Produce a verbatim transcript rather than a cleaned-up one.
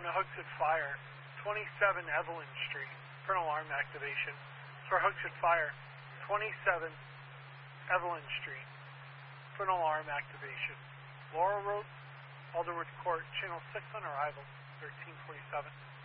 to Hooksett Fire, twenty-seven Evelyn Street, for an alarm activation. For Hooksett Fire, twenty-seven Evelyn Street, for an alarm activation. Laurel Road, Alderwood Court, Channel six on arrival, thirteen forty-seven.